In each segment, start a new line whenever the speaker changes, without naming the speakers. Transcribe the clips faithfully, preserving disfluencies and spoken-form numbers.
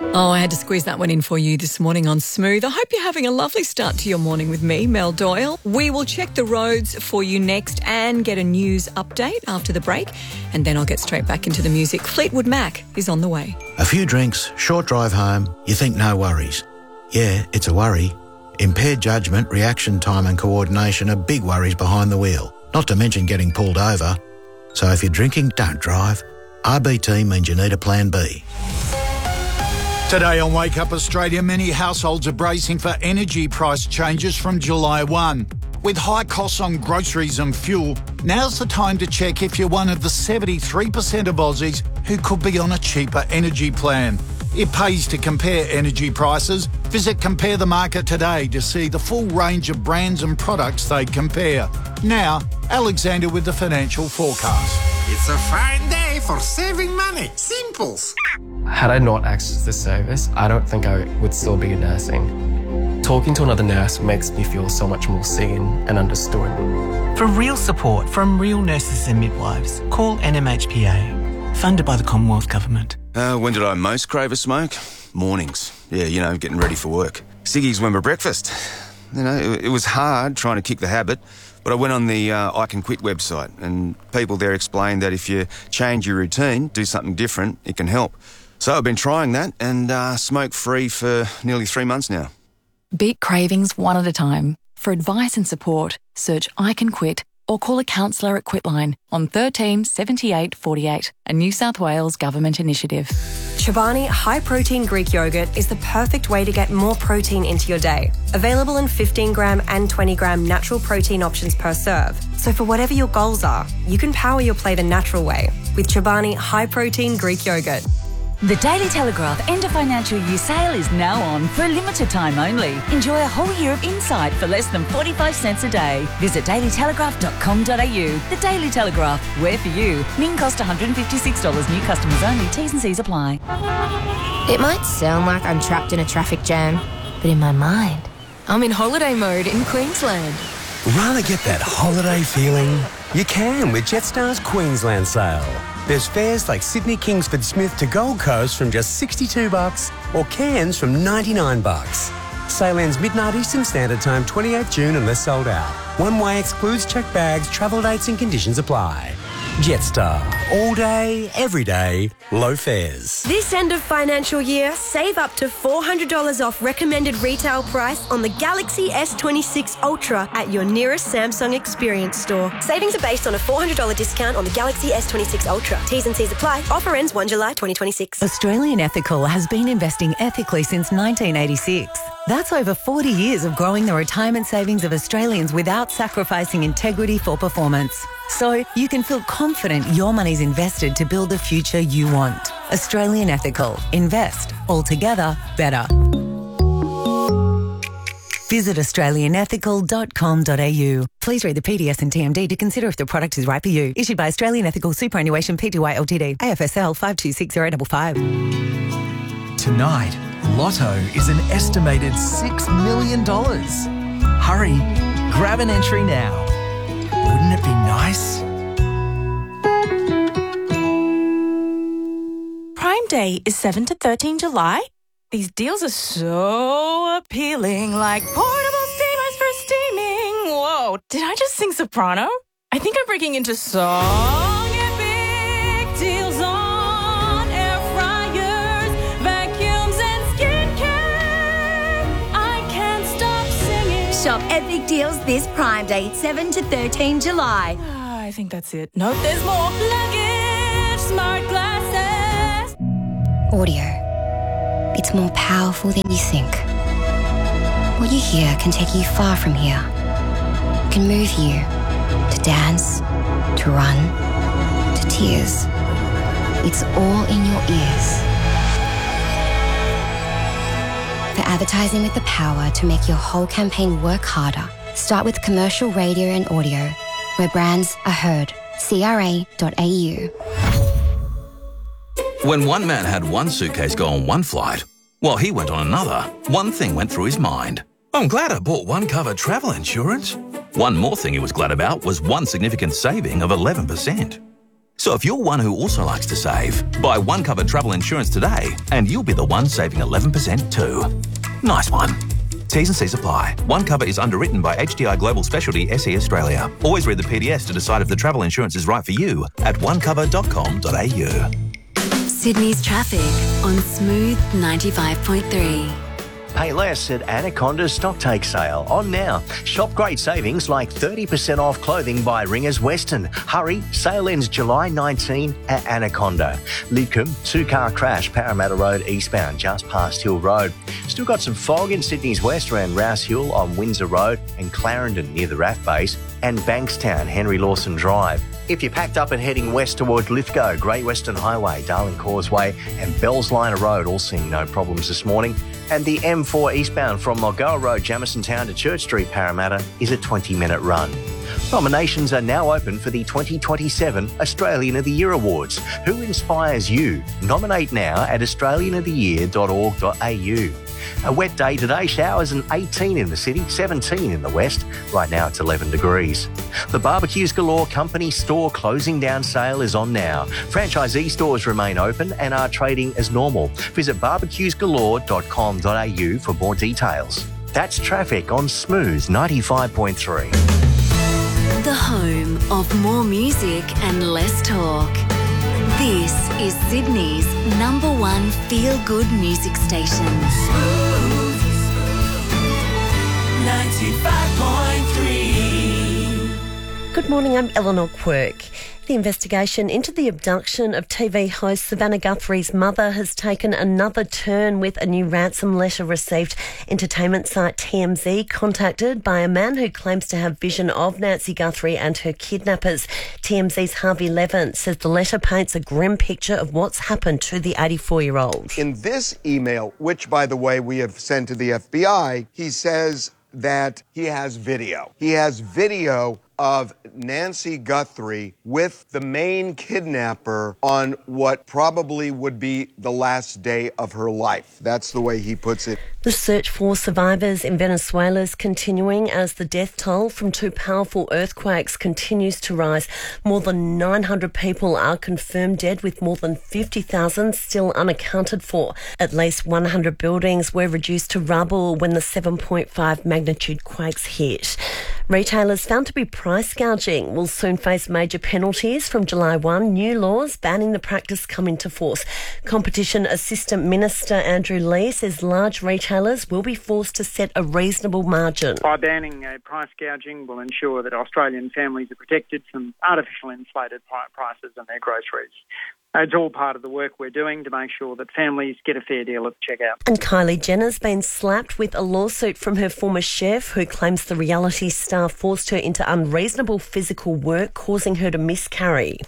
Oh, I had to squeeze that one in for you this morning on Smooth. I hope you're having a lovely start to your morning with me, Mel Doyle. We will check the roads for you next and get a news update after the break. And then I'll get straight back into the music. Fleetwood Mac is on the way.
A few drinks, short drive home, you think no worries. Yeah, it's a worry. Impaired judgment, reaction time and coordination are big worries behind the wheel, not to mention getting pulled over. So if you're drinking, don't drive. R B T means you need a plan B.
Today on Wake Up Australia, many households are bracing for energy price changes from July first. With high costs on groceries and fuel, now's the time to check if you're one of the seventy-three percent of Aussies who could be on a cheaper energy plan. It pays to compare energy prices. Visit Compare the Market today to see the full range of brands and products they compare. Now, Alexander with the financial forecast.
It's a fine day for saving money. Simples.
Had I not accessed this service, I don't think I would still be nursing. Talking to another nurse makes me feel so much more seen and understood.
For real support from real nurses and midwives, call N M H P A, funded by the Commonwealth Government.
Uh, when did I most crave a smoke? Mornings. Yeah, you know, getting ready for work. Ciggies when we're breakfast. You know, it, it was hard trying to kick the habit, but I went on the uh, I Can Quit website and people there explained that if you change your routine, do something different, it can help. So I've been trying that and uh, smoke-free for nearly three months now.
Beat cravings one at a time. For advice and support, search I Can Quit or call a counsellor at Quitline on thirteen seventy-eight forty-eight, a New South Wales government initiative.
Chobani High Protein Greek Yogurt is the perfect way to get more protein into your day. Available in fifteen gram and twenty gram natural protein options per serve. So for whatever your goals are, you can power your play the natural way with Chobani High Protein Greek Yogurt.
The Daily Telegraph end of financial year sale is now on for a limited time only. Enjoy a whole year of insight for less than forty-five cents a day. Visit daily telegraph dot com dot a u. The Daily Telegraph, where for you. Min cost one hundred fifty-six dollars, new customers only, T's and C's apply.
It might sound like I'm trapped in a traffic jam, but in my mind, I'm in holiday mode in Queensland.
Rather get that holiday feeling? You can with Jetstar's Queensland sale. There's fares like Sydney Kingsford Smith to Gold Coast from just sixty-two bucks or Cairns from ninety-nine bucks. Sale ends midnight Eastern Standard Time, twenty-eighth June unless sold out. One way excludes checked bags, travel dates and conditions apply. Jetstar. All day, every day, low fares.
This end of financial year, save up to four hundred dollars off recommended retail price on the Galaxy S twenty-six Ultra at your nearest Samsung Experience store. Savings are based on a four hundred dollars discount on the Galaxy S twenty-six Ultra. T's and C's apply. Offer ends the first of July twenty twenty-six.
Australian Ethical has been investing ethically since nineteen eighty-six. That's over forty years of growing the retirement savings of Australians without sacrificing integrity for performance. So you can feel confident your money's invested to build the future you want. Australian Ethical. Invest. Altogether better. Visit australian ethical dot com dot a u. Please read the P D S and T M D to consider if the product is right for you. Issued by Australian Ethical Superannuation Pty Ltd. A F S L five two six zero five five.
Tonight, Lotto is an estimated six million dollars. Hurry, grab an entry now. Wouldn't it be nice?
Prime Day is seventh to thirteenth July. These deals are so appealing, like portable steamers for steaming. Whoa, did I just sing soprano? I think I'm breaking into song. And big deals on air fryers, vacuums and skincare. I can't stop singing.
Shop epic deals this Prime Day, seventh to thirteenth July.
Ah, I think that's it. No, there's more. Luggage, smart glasses.
Audio. It's more powerful than you think. What you hear can take you far from here. It can move you to dance, to run, to tears. It's all in your ears. For advertising with the power to make your whole campaign work harder, start with commercial radio and audio, where brands are heard. C R A dot A U.
When one man had one suitcase go on one flight, while he went on another, one thing went through his mind. I'm glad I bought one cover travel insurance. One more thing he was glad about was one significant saving of eleven percent. So if you're one who also likes to save, buy One Cover travel insurance today and you'll be the one saving eleven percent too. Nice one. T's and C's apply. One Cover is underwritten by H D I Global Specialty S E Australia. Always read the P D S to decide if the travel insurance is right for you at one cover dot com dot a u.
Sydney's traffic on Smooth ninety-five point three.
Pay less at Anaconda's Stocktake sale. On now. Shop great savings like thirty percent off clothing by Ringers Western. Hurry, sale ends July nineteenth at Anaconda. Lidcombe, two-car crash, Parramatta Road eastbound, just past Hill Road. Still got some fog in Sydney's west around Rouse Hill on Windsor Road and Clarendon near the R A F base, and Bankstown, Henry Lawson Drive. If you're packed up and heading west towards Lithgow, Great Western Highway, Darling Causeway and Bells Liner Road all seeing no problems this morning. And the M four eastbound from Mulgoa Road, Jamison Town to Church Street, Parramatta is a twenty minute run. Nominations are now open for the twenty twenty-seven Australian of the Year Awards. Who inspires you? Nominate now at australian of the year dot org dot a u. A wet day today, showers and eighteen in the city, seventeen in the west. Right now it's eleven degrees. The Barbecues Galore Company store closing down sale is on now. Franchisee stores remain open and are trading as normal. Visit barbecues galore dot com dot a u for more details. That's traffic on Smooth ninety-five point three.
The home of more music and less talk. This is Sydney's number one feel-good music station.
Smooth ninety-five point three.
Good morning, I'm Eleanor Quirk. The investigation into the abduction of T V host Savannah Guthrie's mother has taken another turn with a new ransom letter received. Entertainment site T M Z contacted by a man who claims to have vision of Nancy Guthrie and her kidnappers. T M Z's Harvey Levin says the letter paints a grim picture of what's happened to the eighty-four-year-old.
In this email, which, by the way, we have sent to the F B I, he says that he has video. He has video of Nancy Guthrie with the main kidnapper on what probably would be the last day of her life. That's the way he puts it.
The search for survivors in Venezuela is continuing as the death toll from two powerful earthquakes continues to rise. More than nine hundred people are confirmed dead, with more than fifty thousand still unaccounted for. At least one hundred buildings were reduced to rubble when the seven point five magnitude quakes hit. Retailers found to be price gouging will soon face major penalties from July first. New laws banning the practice come into force. Competition Assistant Minister Andrew Lee says large retailers will be forced to set a reasonable margin.
By banning uh, price gouging will ensure that Australian families are protected from artificial inflated prices on their groceries. It's all part of the work we're doing to make sure that families get a fair deal at the checkout.
And Kylie Jenner's been slapped with a lawsuit from her former chef, who claims the reality star forced her into unreasonable physical work, causing her to miscarry.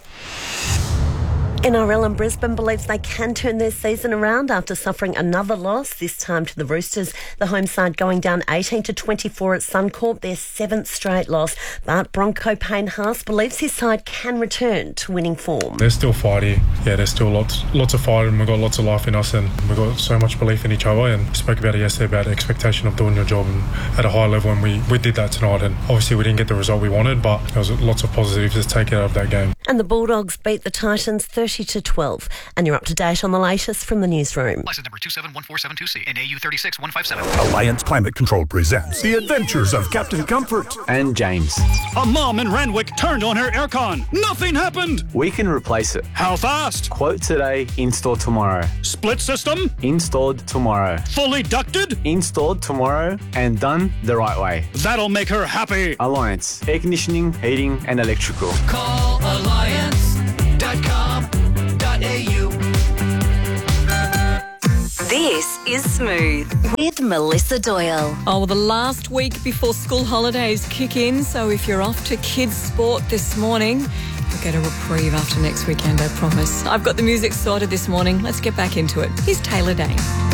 N R L and Brisbane believes they can turn their season around after suffering another loss, this time to the Roosters. The home side going down eighteen to twenty-four at Suncorp, their seventh straight loss. But Bronco Payne Haas believes his side can return to winning form.
There's still fighting. Yeah, there's still lots lots of fight, and we've got lots of life in us, and we've got so much belief in each other. And we spoke about it yesterday about the expectation of doing your job and at a high level, and we, we did that tonight. And obviously we didn't get the result we wanted, but there was lots of positives to take out of that game.
And the Bulldogs beat the Titans thirty to twelve. And you're up to date on the latest from the newsroom.
License number two seven one four seven two C and A U three six one five seven.
Alliance Climate Control presents The Adventures of Captain Comfort
and James.
A mom in Randwick turned on her aircon. Nothing happened.
We can replace it.
How fast?
Quote today, install tomorrow.
Split system?
Installed tomorrow.
Fully ducted?
Installed tomorrow and done the right way.
That'll make her happy.
Alliance. Air conditioning, heating and electrical.
Call alliance dot com dot a u.
This is Smooth with Melissa Doyle.
Oh, well, the last week before school holidays kick in, so if you're off to kids' sport this morning, you'll get a reprieve after next weekend, I promise. I've got the music sorted this morning. Let's get back into it. Here's Taylor Dane.